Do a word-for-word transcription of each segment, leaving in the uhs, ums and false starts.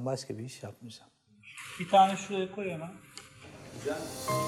başka bir iş yapmayacağım. Bir tane şuraya koy hemen. Güzel.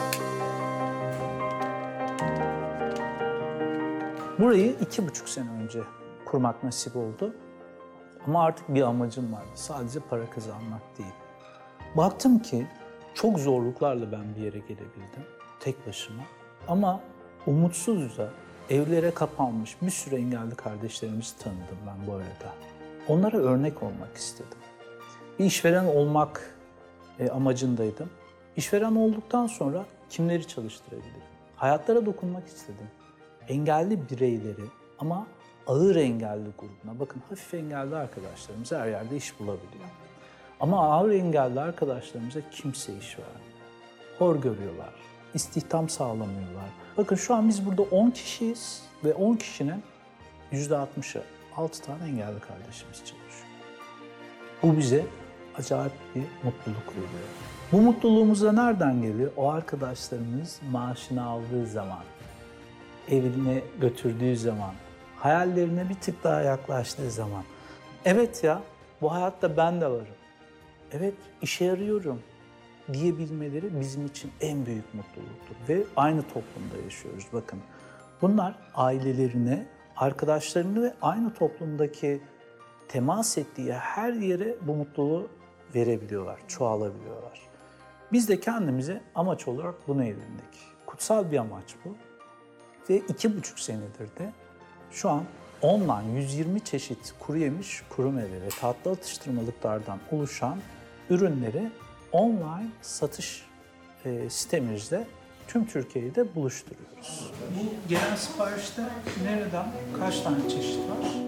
Burayı iki buçuk sene önce kurmak nasip oldu. Ama artık bir amacım vardı. Sadece para kazanmak değil. Baktım ki çok zorluklarla ben bir yere gelebildim. Tek başıma. Ama umutsuzca evlere kapanmış bir sürü engelli kardeşlerimizi tanıdım ben bu arada. Onlara örnek olmak istedim. Bir işveren olmak e, amacındaydım. İşveren olduktan sonra kimleri çalıştırabilirim? Hayatlara dokunmak istedim. Engelli bireyleri ama ağır engelli grubuna, bakın hafif engelli arkadaşlarımız her yerde iş bulabiliyor. Ama ağır engelli arkadaşlarımıza kimse iş vermiyor. Hor görüyorlar, istihdam sağlamıyorlar. Bakın şu an biz burada on kişiyiz ve on kişinin yüzde altmışı altı tane engelli kardeşimiz çalışıyor. Bu bize acayip bir mutluluk veriyor. Bu mutluluğumuz da nereden geliyor? O arkadaşlarımız maaşını aldığı zaman, evine götürdüğü zaman, hayallerine bir tık daha yaklaştığı zaman. Evet ya, bu hayatta ben de varım. Evet, işe yarıyorum diyebilmeleri bizim için en büyük mutluluktur. Ve aynı toplumda yaşıyoruz bakın. Bunlar ailelerine, arkadaşlarını ve aynı toplumdaki temas ettiği her yere bu mutluluğu verebiliyorlar, çoğalabiliyorlar. Biz de kendimize amaç olarak bunu edindik. Kutsal bir amaç bu. Ve iki buçuk senedir de şu an online yüz yirmi çeşit kuru yemiş, kuru meyve ve tatlı atıştırmalıklardan oluşan ürünleri online satış e, sitemizde tüm Türkiye'yi de buluşturuyoruz. Bu gelen siparişte nereden, kaç tane çeşit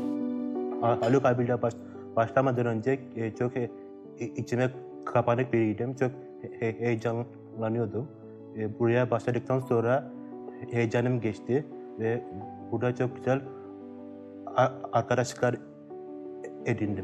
var? Haluk abiyle baş, başlamadan önce e, çok e, içime kapanık biriydim. Çok he, heyecanlanıyordum. E, buraya başladıktan sonra heyecanım geçti ve burada çok güzel arkadaşlıklar edindim.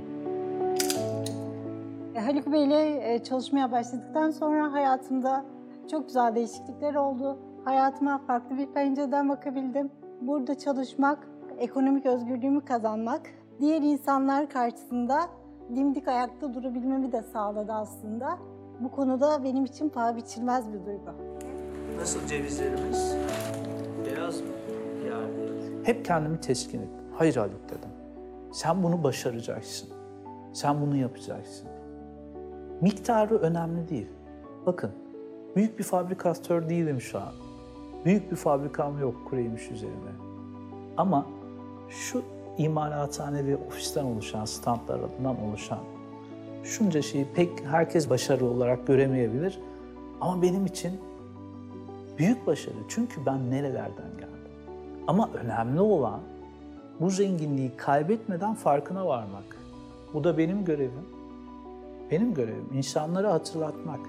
Haluk Bey ile çalışmaya başladıktan sonra hayatımda çok güzel değişiklikler oldu. Hayatıma farklı bir pencereden bakabildim. Burada çalışmak, ekonomik özgürlüğümü kazanmak, diğer insanlar karşısında dimdik ayakta durabilmemi de sağladı aslında. Bu konuda benim için paha biçilmez bir duygu. Nasıl cevizlerimiz? Beyaz mı? Yani. Hep kendimi teskin ettim. Hayır Haluk dedim. Sen bunu başaracaksın. Sen bunu yapacaksın. Miktarı önemli değil. Bakın, büyük bir fabrikatör değilim şu an. Büyük bir fabrikam yok kuru yemiş üzerine. Ama şu imalathane ve ofisten oluşan, standlarından oluşan şunca şeyi pek herkes başarı olarak göremeyebilir. Ama benim için büyük başarı. Çünkü ben nerelerden geldim. Ama önemli olan bu zenginliği kaybetmeden farkına varmak. Bu da benim görevim. Benim görevim insanlara hatırlatmak.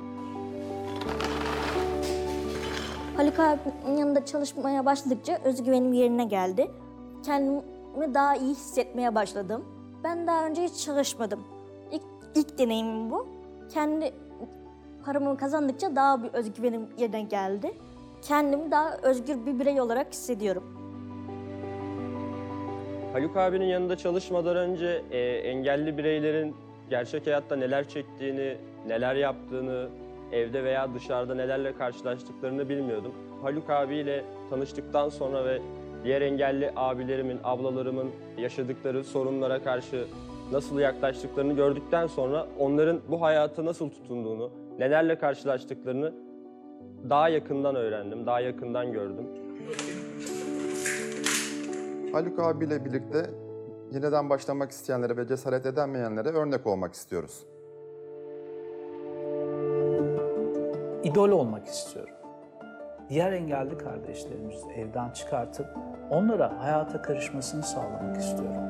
Haluk abinin yanında çalışmaya başladıkça özgüvenim yerine geldi. Kendimi daha iyi hissetmeye başladım. Ben daha önce hiç çalışmadım. İlk, ilk deneyimim bu. Kendi paramı kazandıkça daha bir özgüvenim yerine geldi. Kendimi daha özgür bir birey olarak hissediyorum. Haluk abinin yanında çalışmadan önce e, engelli bireylerin gerçek hayatta neler çektiğini, neler yaptığını, evde veya dışarıda nelerle karşılaştıklarını bilmiyordum. Haluk abiyle tanıştıktan sonra ve diğer engelli abilerimin, ablalarımın yaşadıkları sorunlara karşı nasıl yaklaştıklarını gördükten sonra onların bu hayata nasıl tutunduğunu, nelerle karşılaştıklarını daha yakından öğrendim, daha yakından gördüm. Haluk abiyle birlikte yeniden başlamak isteyenlere ve cesaret edemeyenlere örnek olmak istiyoruz. İdol olmak istiyorum. Diğer engelli kardeşlerimizi evden çıkartıp onlara hayata karışmasını sağlamak istiyorum.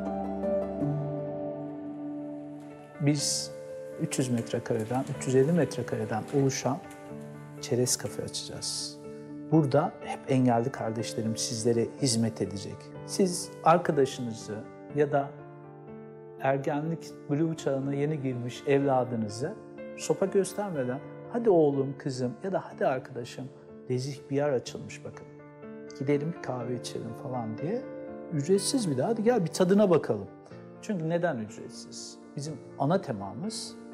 Biz üç yüz metrekareden, üç yüz elli metrekareden oluşan çerez kafe açacağız. Burada hep engelli kardeşlerim sizlere hizmet edecek. Siz arkadaşınızı ya da ergenlik blue çağına yeni girmiş evladınızı sopa göstermeden hadi oğlum, kızım ya da hadi arkadaşım nezih bir yer açılmış bakın. Gidelim bir kahve içelim falan diye. Ücretsiz bir de hadi gel bir tadına bakalım. Çünkü neden ücretsiz? Bizim ana temamız